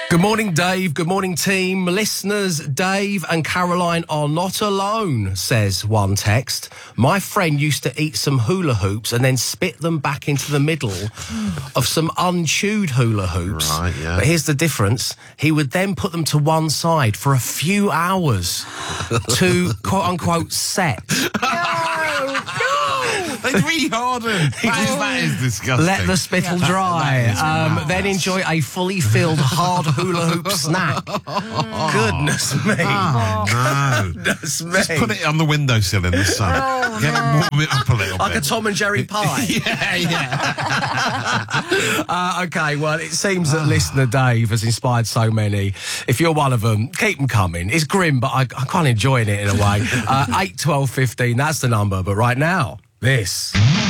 Good morning, Dave. Good morning, team. Listeners, Dave and Caroline are not alone, says one text. My friend used to eat some hula hoops and then spit them back into the middle of some unchewed hula hoops. Right, yeah. But here's the difference. He would then put them to one side for a few hours to, quote-unquote, set. They reharden. That is disgusting. Let the spittle dry. Then enjoy a fully filled hard hula hoop snack. Goodness me. No. Goodness me. Just put it on the windowsill in the sun. Get it warm it up a little Like bit. a Tom and Jerry pie. Yeah. Okay, well, it seems that listener Dave has inspired so many. If you're one of them, keep them coming. It's grim, but I'm kind of enjoying it in a way. 8, 12, 15, that's the number. But right now, this.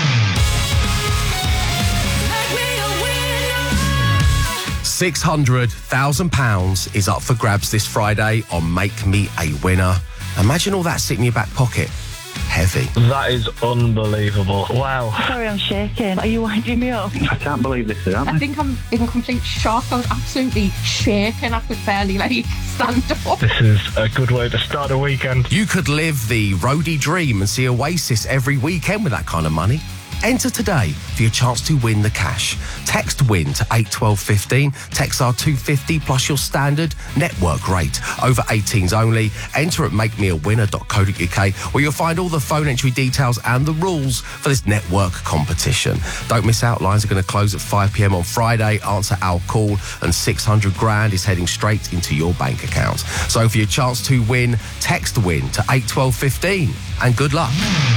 £600,000 is up for grabs this Friday on Make Me a Winner. Imagine all that sitting in your back pocket. Heavy. That is unbelievable. Wow. Sorry, I'm shaking. Are you winding me up? I can't believe this is happening. I think I'm in complete shock. I was absolutely shaking. I could barely, stand up. This is a good way to start a weekend. You could live the roadie dream and see Oasis every weekend with that kind of money. Enter today for your chance to win the cash. Text WIN to 81215. Text R250 plus your standard network rate. Over 18s only. Enter at makemeawinner.co.uk where you'll find all the phone entry details and the rules for this network competition. Don't miss out. Lines are going to close at 5 p.m. on Friday. Answer our call and 600 grand is heading straight into your bank account. So for your chance to win, text WIN to 81215 and good luck.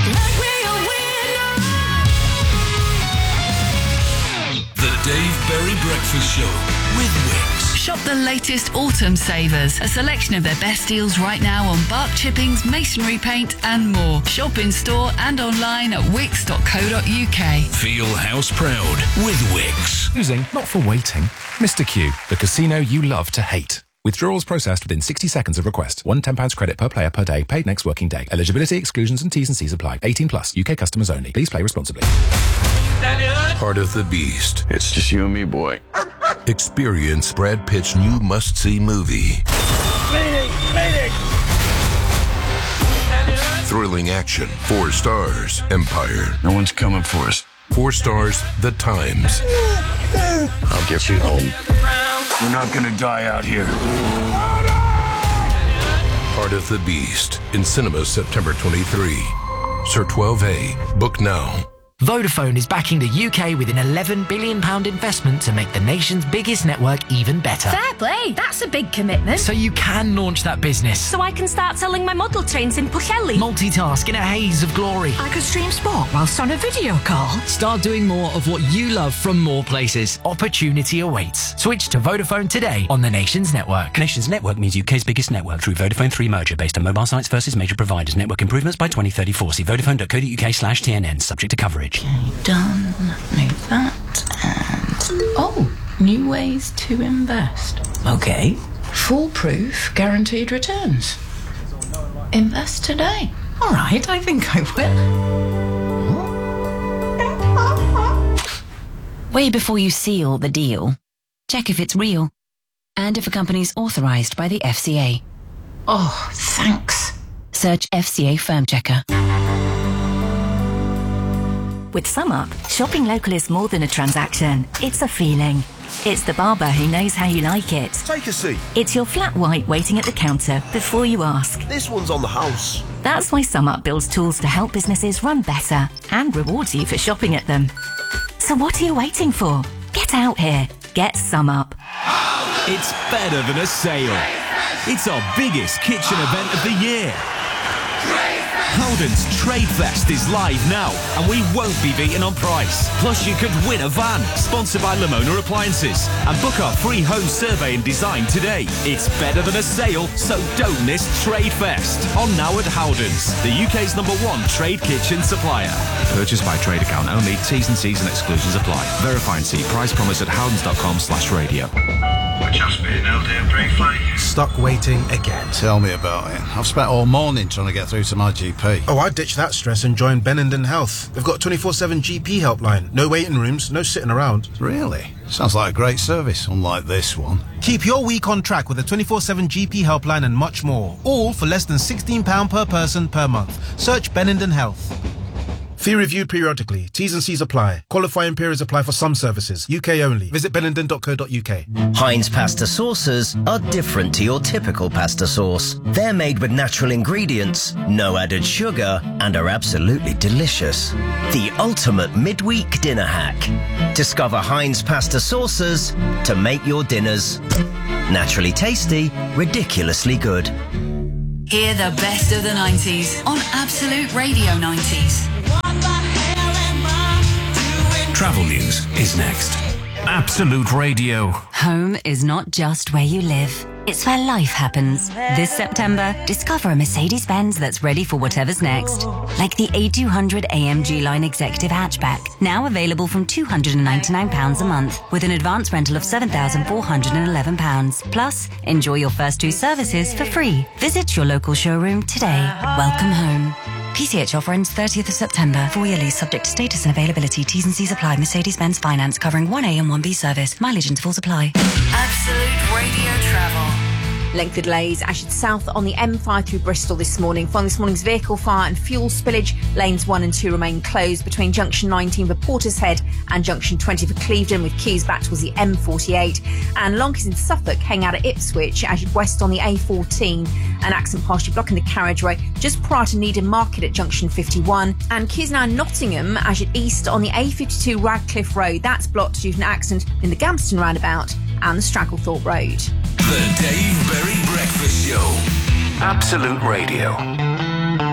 The Dave Berry Breakfast Show with Wix. Shop the latest autumn savers. A selection of their best deals right now on bark chippings, masonry paint and more. Shop in store and online at wix.co.uk. Feel house proud with Wix. Choosing, not for waiting. Mr. Q, the casino you love to hate. Withdrawals processed within 60 seconds of request. £1 credit per player per day. Paid next working day. Eligibility, exclusions and T's and C's apply. 18 plus. UK customers only. Please play responsibly. Part of the Beast. It's just you and me, boy. Experience Brad Pitt's new must-see movie. Thrilling action. 4 stars. Empire. No one's coming for us. 4 stars. The Times. I'll get you home. We're not gonna die out here. Part of the Beast. In cinemas September 23. Sir 12A. Book now. Vodafone is backing the UK with an £11 billion investment to make the nation's biggest network even better. Fair play, that's a big commitment. So you can launch that business. So I can start selling my model trains in Pwllheli. Multitask in a haze of glory. I could stream sport whilst on a video call. Start doing more of what you love from more places. Opportunity awaits. Switch to Vodafone today on the nation's network. Nation's network means UK's biggest network through Vodafone 3 merger based on mobile sites versus major providers. Network improvements by 2034. See vodafone.co.uk/TNN. Subject to coverage. Done. Move that. And... oh, new ways to invest. Okay. Foolproof guaranteed returns. Invest today. All right, I think I will. Way before you seal the deal, check if it's real and if a company's authorized by the FCA. Oh, thanks. Search FCA Firm Checker. With SumUp, shopping local is more than a transaction. It's a feeling. It's the barber who knows how you like it. Take a seat. It's your flat white waiting at the counter before you ask. This one's on the house. That's why SumUp builds tools to help businesses run better and rewards you for shopping at them. So what are you waiting for? Get out here. Get SumUp. It's better than a sale. It's our biggest kitchen event of the year. Howden's Trade Fest is live now, and we won't be beaten on price. Plus, you could win a van, sponsored by Lamona Appliances, and book our free home survey and design today. It's better than a sale, so don't miss Trade Fest. On now at Howden's, the UK's #1 trade kitchen supplier. Purchase by trade account only. T's and C's and exclusions apply. Verify and see price promise at howdens.com/radio. We're just being held here briefly. Stuck waiting again. Tell me about it. I've spent all morning trying to get through to my GP. Oh, I ditched that stress and joined Benenden Health. They've got a 24/7 GP helpline. No waiting rooms, no sitting around. Really? Sounds like a great service, unlike this one. Keep your week on track with a 24/7 GP helpline and much more. All for less than £16 per person per month. Search Benenden Health. Fee reviewed periodically. T's and C's apply. Qualifying periods apply for some services. UK only. Visit benenden.co.uk. Heinz pasta sauces are different to your typical pasta sauce. They're made with natural ingredients, no added sugar, and are absolutely delicious. The ultimate midweek dinner hack. Discover Heinz pasta sauces to make your dinners naturally tasty, ridiculously good. Hear the best of the 90s on Absolute Radio 90s. Travel news is next. Absolute Radio. Home is not just where you live. It's where life happens. This September, discover a Mercedes-Benz that's ready for whatever's next. Like the A200 AMG Line Executive Hatchback, now available from £299 a month, with an advance rental of £7,411. Plus, enjoy your first 2 services for free. Visit your local showroom today. Welcome home. PCH offer ends 30th of September. 4-year lease subject to status and availability. T's and C's apply. Mercedes-Benz Finance covering 1A and 1B service. Mileage intervals apply. Absolute Radio Travel. Lengthy delays actually south on the M5 through Bristol this morning. Following this morning's vehicle fire and fuel spillage, lanes 1 and 2 remain closed between junction 19 for Portishead and junction 20 for Clevedon, with queues back towards the M48. And Lonkers in Suffolk hang out at Ipswich as you west on the A14. An accident partially blocking the carriageway just prior to Needham Market at junction 51. And queues now in Nottingham as you east on the A52 Radcliffe Road. That's blocked due to an accident in the Gamston roundabout and the Stragglethorpe Road. The Dave Berry Breakfast Show. Absolute Radio.